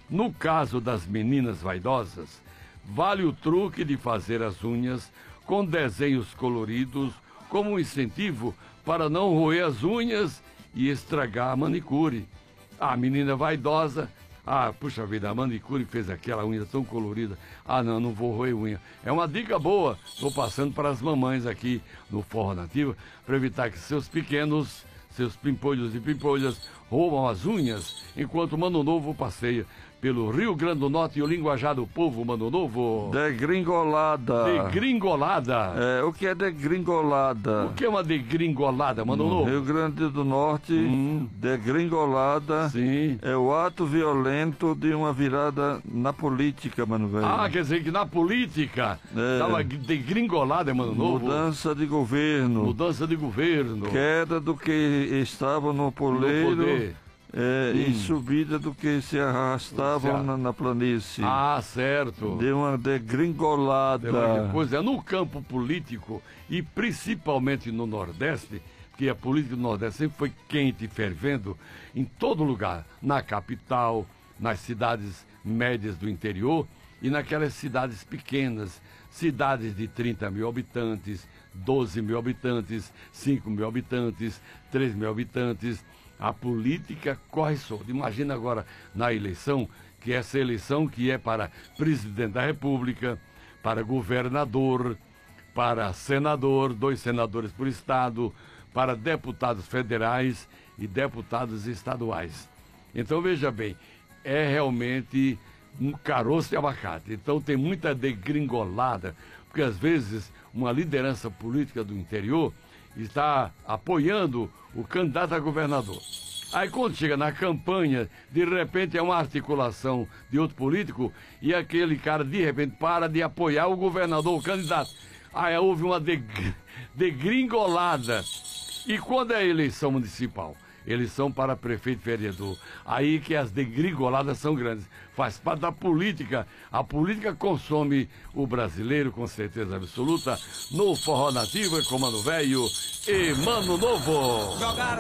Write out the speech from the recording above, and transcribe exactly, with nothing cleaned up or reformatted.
No caso das meninas vaidosas, vale o truque de fazer as unhas com desenhos coloridos como um incentivo para não roer as unhas e estragar a manicure. A menina vaidosa, ah, puxa vida, a manicure fez aquela unha tão colorida, ah não, não vou roer unha. É uma dica boa, estou passando para as mamães aqui no Forró Nativa, para evitar que seus pequenos, seus pimpolhos e pimpolhas roubam as unhas, enquanto o Mano Novo passeia pelo Rio Grande do Norte e o linguajar do povo, Mano Novo. Degringolada. Degringolada. É, o que é degringolada? O que é uma degringolada, Mano no Novo? Rio Grande do Norte, hum. degringolada Sim. é o ato violento de uma virada na política, Mano Velho. Ah, quer dizer que na política é. dá uma degringolada, Mano Novo? Mudança de governo. Mudança de governo. Queda do que estava no poleiro. No poder. É, hum. E subida do que se arrastavam na, na planície. Ah, certo. Deu uma degringolada. Pois é, no campo político e principalmente no Nordeste, que a política do Nordeste sempre foi quente e fervendo, em todo lugar, na capital, nas cidades médias do interior e naquelas cidades pequenas, cidades de trinta mil habitantes, doze mil habitantes, cinco mil habitantes, três mil habitantes. A política corre solta. Imagina agora na eleição, que essa eleição que é para presidente da República, para governador, para senador, dois senadores por estado, para deputados federais e deputados estaduais. Então veja bem, é realmente um caroço de abacate. Então tem muita degringolada, porque às vezes uma liderança política do interior está apoiando o candidato a governador. Aí quando chega na campanha, de repente é uma articulação de outro político e aquele cara de repente para de apoiar o governador, o candidato. Aí houve uma degringolada. E quando é a eleição municipal? Eleição para prefeito e vereador. Aí que as degringoladas são grandes. Faz parte da política. A política consome o brasileiro com certeza absoluta. No Forró Nativa, com Mano Velho e Mano Novo.